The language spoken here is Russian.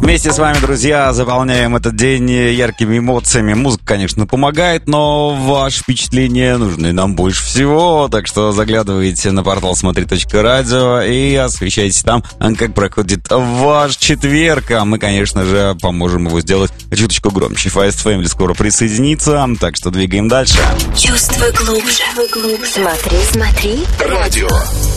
Вместе с вами, друзья, заполняем этот день яркими эмоциями. Музыка, конечно, помогает, но ваши впечатления нужны нам больше всего. Так что заглядывайте на портал смотри.радио и освещайте там, как проходит ваш четверг. А мы, конечно же, поможем его сделать чуточку громче. Fast Family скоро присоединится, так что двигаем дальше. Чувствуй глубже. Смотри. Радио.